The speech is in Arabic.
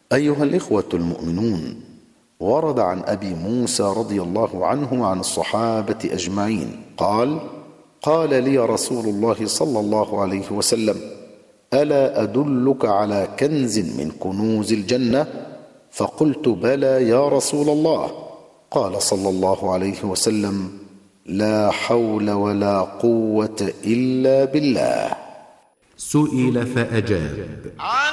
أيها الإخوة المؤمنون، ورد عن أبي موسى رضي الله عنه وعن الصحابة أجمعين قال: قال لي رسول الله صلى الله عليه وسلم: ألا أدلك على كنز من كنوز الجنة؟ فقلت: بلى يا رسول الله. قال صلى الله عليه وسلم: لا حول ولا قوة إلا بالله. سئل فأجاب: